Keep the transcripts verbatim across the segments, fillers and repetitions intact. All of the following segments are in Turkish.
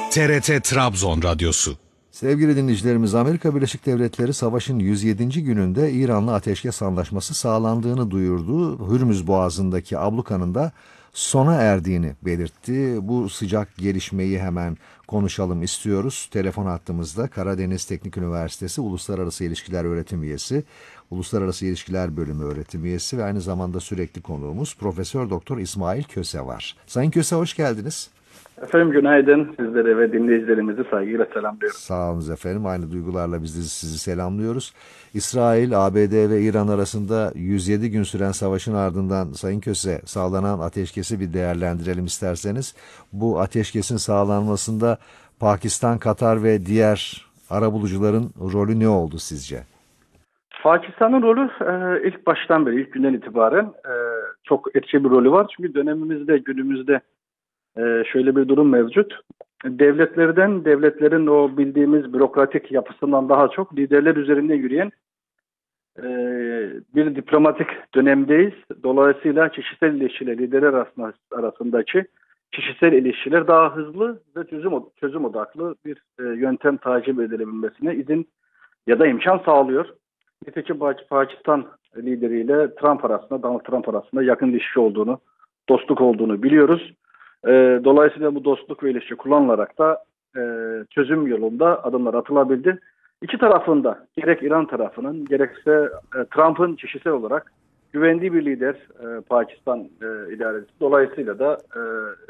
T R T Trabzon Radyosu. Sevgili dinleyicilerimiz, Amerika Birleşik Devletleri savaşın yüz yedinci gününde İran'la ateşkes anlaşması sağlandığını duyurdu. Hürmüz Boğazı'ndaki ablukanın da sona erdiğini belirtti. Bu sıcak gelişmeyi hemen konuşalım istiyoruz. Telefon hattımızda Karadeniz Teknik Üniversitesi Uluslararası İlişkiler Öğretim Üyesi, Uluslararası İlişkiler Bölümü Öğretim Üyesi ve aynı zamanda sürekli konuğumuz Profesör Doktor İsmail Köse var. Sayın Köse, hoş geldiniz. Efendim günaydın. Sizlere ve dinleyicilerimizi saygıyla selamlıyorum. Sağ olun efendim. Aynı duygularla biz de sizi selamlıyoruz. İsrail, A B D ve İran arasında yüz yedi gün süren savaşın ardından Sayın Köse, sağlanan ateşkesi bir değerlendirelim isterseniz. Bu ateşkesin sağlanmasında Pakistan, Katar ve diğer arabulucuların rolü ne oldu sizce? Pakistan'ın rolü e, ilk baştan beri, ilk günden itibaren e, çok etkili bir rolü var. Çünkü dönemimizde, günümüzde e, şöyle bir durum mevcut. Devletlerden, devletlerin o bildiğimiz bürokratik yapısından daha çok liderler üzerinde yürüyen e, bir diplomatik dönemdeyiz. Dolayısıyla kişisel ilişkiler, liderler arasında, arasındaki kişisel ilişkiler daha hızlı ve çözüm, çözüm odaklı bir e, yöntem takip edilebilmesine izin ya da imkan sağlıyor. Nitekim Pakistan lideriyle Trump arasında, Donald Trump arasında yakın ilişki olduğunu, dostluk olduğunu biliyoruz. E, dolayısıyla bu dostluk ve ilişki kullanılarak da e, çözüm yolunda adımlar atılabildi. İki tarafında, gerek İran tarafının gerekse e, Trump'ın kişisel olarak güvendiği bir lider e, Pakistan e, idarecisi. Dolayısıyla da e,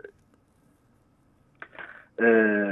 e,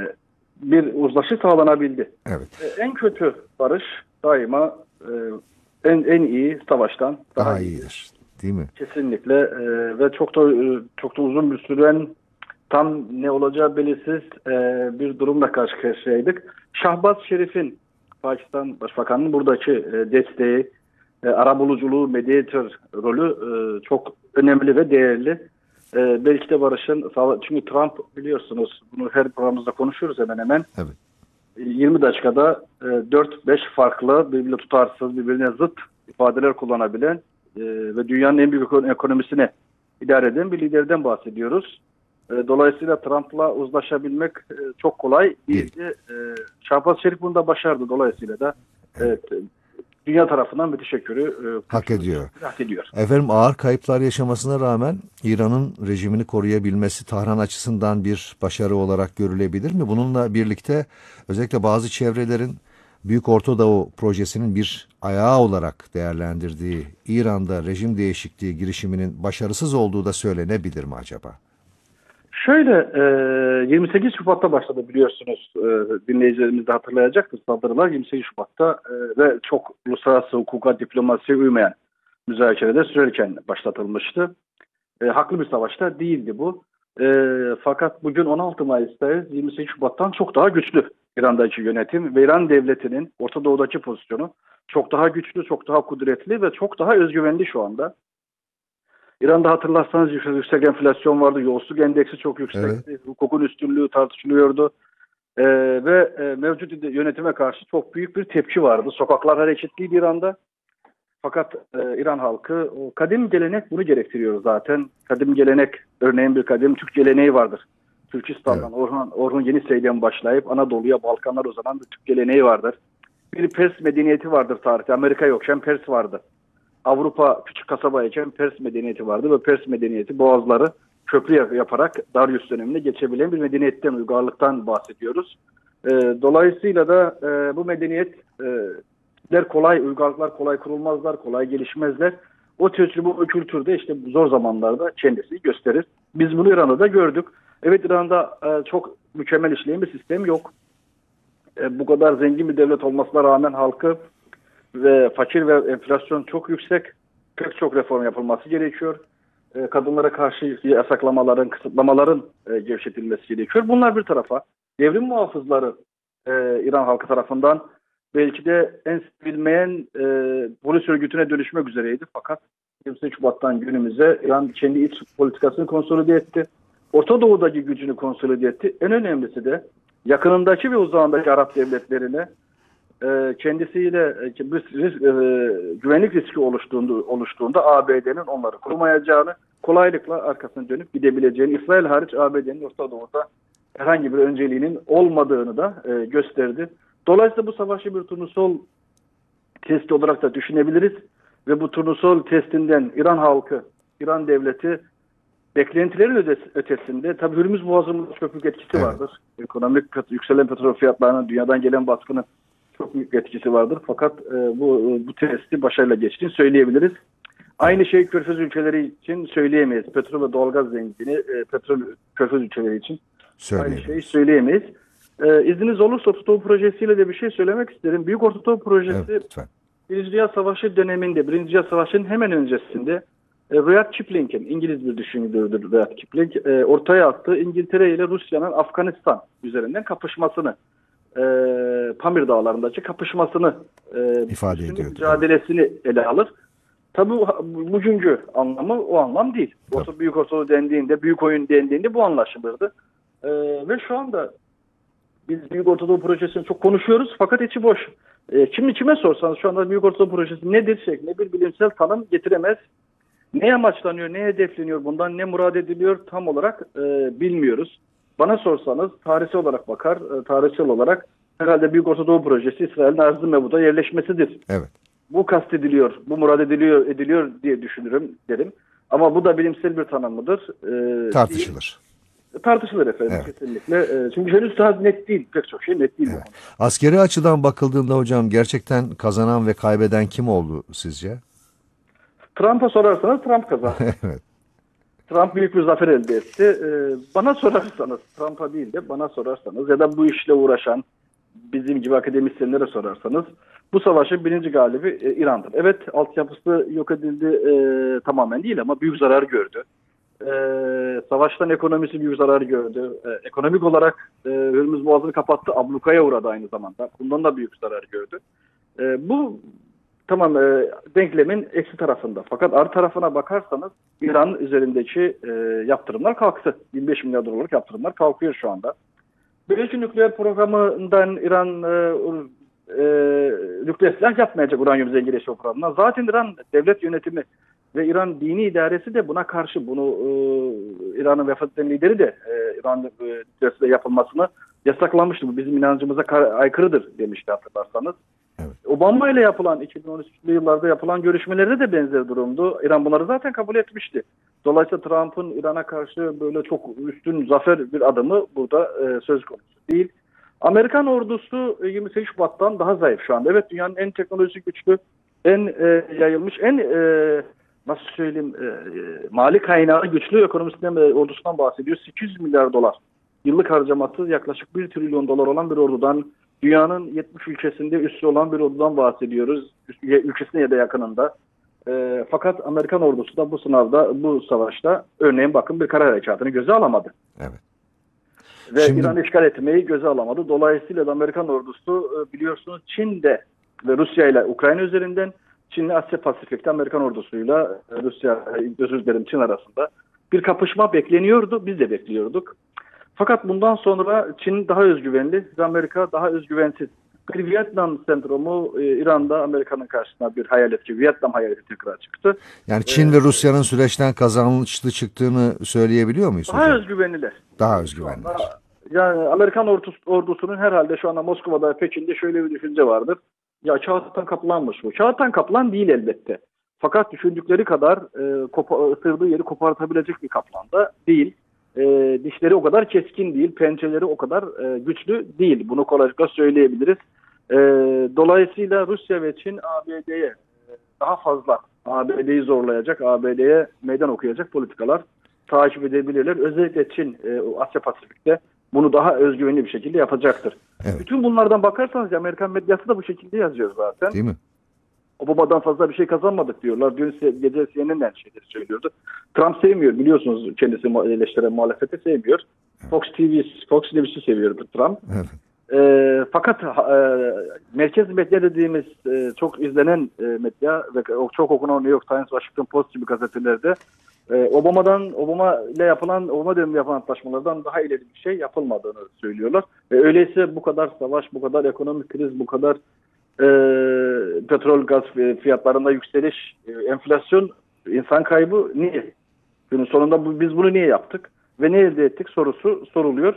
bir uzlaşı sağlanabildi. Evet. E, en kötü barış daima e, en en iyi savaştan daha, Daha iyidir. iyidir, değil mi? Kesinlikle e, ve çok da e, çok da uzun bir süren, tam ne olacağı belirsiz e, bir durumla karşı karşıyaydık. Şahbaz Şerif'in, Pakistan Başbakanı'nın buradaki e, desteği, e, arabuluculuğu, mediatör rolü e, çok önemli ve değerli. E, belki de barışın, çünkü Trump, biliyorsunuz, bunu her programımızda konuşuyoruz hemen hemen. Evet. yirmi dakikada e, dört beş farklı, birbirine tutarsız, birbirine zıt ifadeler kullanabilen e, ve dünyanın en büyük ekonomisini idare eden bir liderden bahsediyoruz. E, dolayısıyla Trump'la uzlaşabilmek e, çok kolay değildi. E, Şahbaz Şerif bunu da başardı. Dolayısıyla da evet, dünya tarafından bir teşekkürü e, Hak ediyor. hak ediyor. Efendim, ağır kayıplar yaşamasına rağmen İran'ın rejimini koruyabilmesi Tahran açısından bir başarı olarak görülebilir mi? Bununla birlikte özellikle bazı çevrelerin Büyük Orta Doğu projesinin bir ayağı olarak değerlendirdiği İran'da rejim değişikliği girişiminin başarısız olduğu da söylenebilir mi acaba? Şöyle, e, yirmi sekiz Şubat'ta başladı, biliyorsunuz, e, dinleyicilerimiz de hatırlayacaktır saldırılar. yirmi sekiz Şubat'ta e, ve çok uluslararası hukuka, diplomasiye uymayan müzakereler sürerken başlatılmıştı. E, haklı bir savaşta değildi bu. E, fakat bugün on altı Mayıs'tayız. yirmi sekiz Şubat'tan çok daha güçlü İran'daki yönetim ve İran devletinin Orta Doğu'daki pozisyonu çok daha güçlü, çok daha kudretli ve çok daha özgüvenli şu anda. İran'da hatırlarsanız yüksek enflasyon vardı, yolsuzluk endeksi çok yüksekti, evet. Hukukun üstünlüğü tartışılıyordu ee, ve e, mevcut yönetime karşı çok büyük bir tepki vardı. Sokaklar hareketliydi İran'da. Fakat e, İran halkı, o kadim gelenek bunu gerektiriyor zaten. Kadim gelenek, örneğin bir kadim Türk geleneği vardır. Türkistan'dan, evet. Orhun, Orhun Yenisey'den başlayıp Anadolu'ya, Balkanlar uzanan bir Türk geleneği vardır. Bir Pers medeniyeti vardır tarihte. Amerika yokken Pers vardı. Avrupa küçük kasabayken Pers medeniyeti vardı ve Pers medeniyeti boğazları köprü yaparak Darius dönemine geçebilen bir medeniyetten, uygarlıktan bahsediyoruz. E, dolayısıyla da e, bu medeniyetler e, kolay, uygarlıklar kolay kurulmazlar, kolay gelişmezler. O tecrübe, o kültürde işte zor zamanlarda kendisi gösterir. Biz bunu İran'da da gördük. Evet, İran'da e, çok mükemmel işleyen bir sistem yok. E, bu kadar zengin bir devlet olmasına rağmen halkı ve fakir ve enflasyon çok yüksek. Pek çok reform yapılması gerekiyor. E, kadınlara karşı yasaklamaların, kısıtlamaların e, gevşetilmesi gerekiyor. Bunlar bir tarafa. Devrim muhafızları e, İran halkı tarafından belki de en sevilmeyen e, polis örgütüne dönüşmek üzereydi. Fakat yirmi sekiz Şubat'tan günümüze İran kendi iç politikasını konsolide etti. Orta Doğu'daki gücünü konsolide etti. En önemlisi de yakınındaki ve uzağındaki Arap devletlerine e, kendisiyle e, bir risk, e, güvenlik riski oluştuğunda, oluştuğunda A B D'nin onları korumayacağını, kolaylıkla arkasına dönüp gidebileceğini, İsrail hariç A B D'nin Orta Doğu'da herhangi bir önceliğinin olmadığını da e, gösterdi. Dolayısıyla bu savaşı bir turnusol testi olarak da düşünebiliriz ve bu turnusol testinden İran halkı, İran devleti beklentilerin ötesinde tabii Hürmüz Boğazı'nın çok büyük etkisi Evet. vardır. Ekonomik yükselen petrol fiyatlarının dünyadan gelen baskının çok büyük etkisi vardır. Fakat e, bu bu testi başarıyla geçtiğini söyleyebiliriz. Aynı şey Körfez ülkeleri için söyleyemeyiz. Petrol ve doğalgaz zengini e, petrol Körfez ülkeleri için aynı şeyi söyleyemeyiz. E, izniniz olursa Orta Doğu projesiyle de bir şey söylemek isterim. Büyük Orta Doğu projesi Evet, lütfen. Birinci Dünya Savaşı döneminde, Birinci Dünya Savaşı'nın hemen öncesinde e, Rudyard Kipling'in, İngiliz bir düşünürdür Rudyard Kipling, e, ortaya attığı İngiltere ile Rusya'nın Afganistan üzerinden kapışmasını, e, Pamir Dağları'ndaki kapışmasını, e, İfade ediyordu. mücadelesini ele alır. Tabii bu, bugünkü anlamı o anlam değil. Orta, büyük Orta Doğu dendiğinde, büyük oyun dendiğinde bu anlaşılırdı. E, ve şu anda biz Büyük Orta Doğu Projesi'ni çok konuşuyoruz fakat içi boş. E, kimi kime sorsanız şu anda Büyük Orta Doğu Projesi nedir şeklinde bir bilimsel tanım getiremez. Ne amaçlanıyor, ne hedefleniyor, bundan ne murad ediliyor tam olarak e, bilmiyoruz. Bana sorsanız tarihsel olarak bakar, e, tarihsel olarak herhalde Büyük Orta Doğu Projesi İsrail'in Arz-ı Mevud'a yerleşmesidir. Evet. Bu kastediliyor, bu murad ediliyor, ediliyor diye düşünürüm derim. Ama bu da bilimsel bir tanım mıdır? E, Tartışılır. Değil. Tartışılır efendim, Evet. kesinlikle. E, çünkü henüz daha net değil, pek çok şey net değil. Evet. Askeri açıdan bakıldığında hocam gerçekten kazanan ve kaybeden kim oldu sizce? Trump'a sorarsanız Trump kazandı. Evet. Trump büyük bir zafer elde etti. Ee, bana sorarsanız, Trump'a değil de bana sorarsanız ya da bu işle uğraşan bizim gibi akademisyenlere sorarsanız bu savaşın birinci galibi e, İran'dır. Evet, altyapısı yok edildi e, tamamen değil ama büyük zarar gördü. E, savaştan ekonomisi büyük zarar gördü. E, ekonomik olarak e, Hürmüz Boğazı'nı kapattı, ablukaya uğradı aynı zamanda. Bundan da büyük zarar gördü. E, bu Tamam, e, denklemin eksi tarafında. Fakat artı tarafına bakarsanız İran üzerindeki e, yaptırımlar kalktı. yirmi beş milyar dolarlık yaptırımlar kalkıyor şu anda. Birinci nükleer programından İran e, e, nükleer silah yapmayacak uranyum zenginleşme programından. Zaten İran devlet yönetimi ve İran dini idaresi de buna karşı. Bunu e, İran'ın vefat eden lideri de e, İran e, nükleer silah yapılmasını yasaklamıştı. Bu bizim inancımıza aykırıdır demişti hatırlarsanız. Evet. Obama ile yapılan iki bin on üçlü yıllarda yapılan görüşmelerde de benzer durumdu. İran bunları zaten kabul etmişti. Dolayısıyla Trump'ın İran'a karşı böyle çok üstün zafer bir adımı burada e, söz konusu değil. Amerikan ordusu yirmi sekiz Şubat'tan daha zayıf şu anda. Evet, dünyanın en teknolojik güçlü, en e, yayılmış, en e, nasıl söyleyeyim e, mali kaynağı güçlü ekonomisinden ve ordusundan bahsediyor. sekiz yüz milyar dolar. Yıllık harcaması yaklaşık bir trilyon dolar olan bir ordudan, dünyanın yetmiş ülkesinde üssü olan bir ordudan bahsediyoruz. Ülkesine ya da yakınında. E, fakat Amerikan ordusu da bu sınavda, bu savaşta örneğin bakın bir kara harekatını göze alamadı. Evet. Ve Şimdi... İran'ı işgal etmeyi göze alamadı. Dolayısıyla da Amerikan ordusu biliyorsunuz Çin'de ve Rusya ile Ukrayna üzerinden, Çin'le Asya Pasifik'te Amerikan ordusuyla Rusya, özür dilerim Çin arasında bir kapışma bekleniyordu. Biz de bekliyorduk. Fakat bundan sonra Çin daha özgüvenli ve Amerika daha özgüvensiz. Bir Vietnam sendromu İran'da Amerika'nın karşısına bir hayalet gibi, Vietnam hayaleti tekrar çıktı. Yani Çin ee, ve Rusya'nın süreçten kazançlı çıktığını söyleyebiliyor muyuz daha hocam? özgüvenliler. Daha özgüvenliler. Yani Amerikan ordusu, ordusunun herhalde şu anda Moskova'da, Pekin'de şöyle bir düşünce vardır. Ya Çağatay Kaplan'mış bu. Çağatay Kaplan değil elbette. Fakat düşündükleri kadar e, kopa, ısırdığı yeri kopartabilecek bir kaplan da değil. E, dişleri o kadar keskin değil, pençeleri o kadar e, güçlü değil. Bunu kolaylıkla söyleyebiliriz. E, dolayısıyla Rusya ve Çin A B D'ye e, daha fazla A B D'yi zorlayacak, A B D'ye meydan okuyacak politikalar takip edebilirler. Özellikle Çin e, Asya Pasifik'te bunu daha özgüvenli bir şekilde yapacaktır. Evet. Bütün bunlardan bakarsanız Amerikan medyası da bu şekilde yazıyor zaten. Değil mi? Obama'dan fazla bir şey kazanmadık diyorlar. Dün gece C N N'den şeyleri söylüyordu. Trump sevmiyor, biliyorsunuz, kendisi eleştiren muhalefeti sevmiyor. Evet. Fox T V, Fox News'u seviyordu Trump. Evet. E, fakat e, merkez medya dediğimiz e, çok izlenen e, medya ve çok okunan New York Times, Washington Post gibi gazetelerde e, Obama'dan Obama ile yapılan Obama dönemi yapılan antlaşmalardan daha ileri bir şey yapılmadığını söylüyorlar. Ve öyleyse bu kadar savaş, bu kadar ekonomik kriz, bu kadar e, petrol gaz fiyatlarında yükseliş, e, enflasyon, insan kaybı niye? Günün sonunda bu, biz bunu niye yaptık ve ne elde ettik sorusu soruluyor.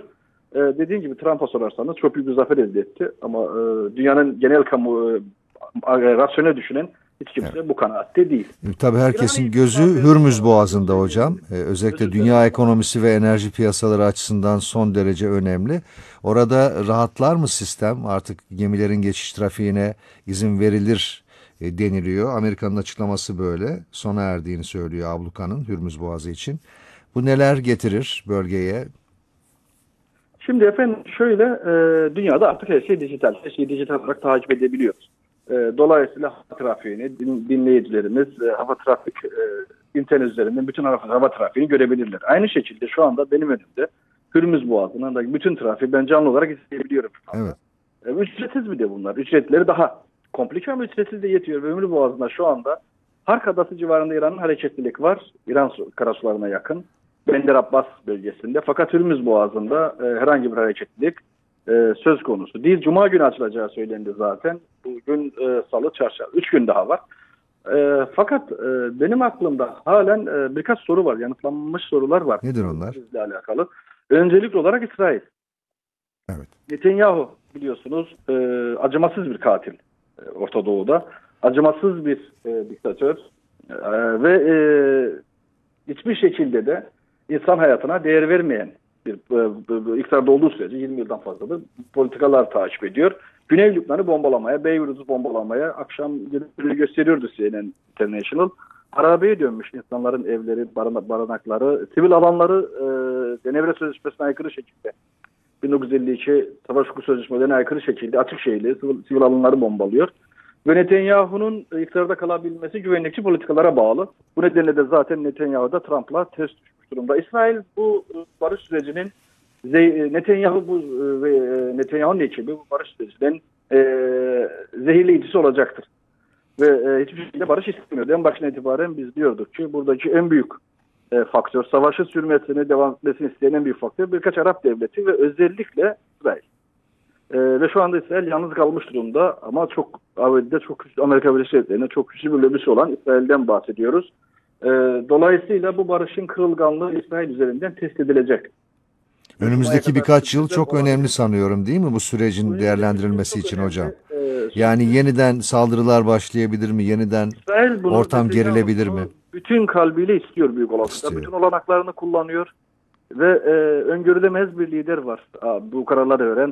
e, dediğim gibi Trump'a sorarsanız çok büyük bir zafer elde etti. Ama e, dünyanın genel kamu e, rasyonel düşünen hiç kimse Evet. bu kanaatte değil. Tabii herkesin İran'ı gözü itiraf Hürmüz ediyor. Boğazı'nda hocam. Ee, özellikle Özür dünya dilerim. ekonomisi ve enerji piyasaları açısından son derece önemli. Orada rahatlar mı sistem? Artık gemilerin geçiş trafiğine izin verilir e, deniliyor. Amerika'nın açıklaması böyle. Sona erdiğini söylüyor ablukanın Hürmüz Boğazı için. Bu neler getirir bölgeye? Şimdi efendim şöyle e, dünyada artık her şey dijital. Her şeyi dijital olarak takip edebiliyoruz. E, dolayısıyla hava trafiğini din, dinleyicilerimiz e, hava trafik e, internet üzerinden bütün hava, hava trafiğini görebilirler. Aynı şekilde şu anda benim önümde Hürmüz Boğazı'nın da bütün trafiği ben canlı olarak izleyebiliyorum. Evet. E, ücretsiz bir de bunlar. Ücretleri daha komplike ama ücretsiz de yetiyor. Ve Hürmüz Boğazı'nda şu anda Hark Adası civarında İran'ın hareketlilik var. İran karasularına yakın. Bender Abbas bölgesinde. Fakat Hürmüz Boğazı'nda e, herhangi bir hareketlilik e, söz konusu değil. Cuma günü açılacağı söylendi zaten. Bugün e, salı, çarşamba. Üç gün daha var. E, fakat e, benim aklımda halen e, birkaç soru var. Yanıtlanmış sorular var. Nedir onlar? Bizle alakalı. Öncelikli olarak İsrail. Evet. Netanyahu biliyorsunuz e, acımasız bir katil e, Orta Doğu'da. Acımasız bir e, diktatör. E, ve e, hiçbir şekilde de insan hayatına değer vermeyen bir e, iktidarda olduğu sürece yirmi yıldan fazladır politikalar takip ediyor. Güney Lübnan'ı bombalamaya, Beyrut'u bombalamaya akşam görüntüleri gösteriyordu C N N International. Harabeye dönmüş insanların evleri, barınakları, sivil alanları e, Cenevre Sözleşmesi'ne aykırı şekilde bin dokuz yüz elli iki Savaş Hukuku Sözleşmelerine aykırı şekilde açık şeyle sivil, sivil alanları bombalıyor. Ve Netanyahu'nun iktidarda kalabilmesi güvenlikçi politikalara bağlı. Bu nedenle de zaten Netanyahu da Trump'la ters düşmüş durumda. İsrail bu barış sürecinin Netanyahu bu ve Netanyahu'nun ekibi bu barış sürecinin e, zehirleyicisi olacaktır. Ve e, hiçbir şekilde barış istemiyordu. En başına itibaren biz diyorduk ki buradaki en büyük e, faktör, savaşın sürmesini, devam etmesini isteyen en büyük faktör birkaç Arap devleti ve özellikle İsrail. Ee, ve şu anda İsrail yalnız kalmış durumda ama çok Avrupa çok güçlü, Amerika Birleşik Devletleri'ne çok güçlü bir lobisi olan İsrail'den bahsediyoruz. Ee, dolayısıyla bu barışın kırılganlığı İsrail üzerinden test edilecek. Önümüzdeki birkaç yıl çok önemli sanıyorum değil mi bu sürecin değerlendirilmesi için hocam? Yani yeniden saldırılar başlayabilir mi? Yeniden İsrail bunu, ortam gerilebilir mi? bütün kalbiyle istiyor büyük olasılıkla. Bütün olanaklarını kullanıyor ve e, öngörülemez bir lider var. Aa, bu kararları veren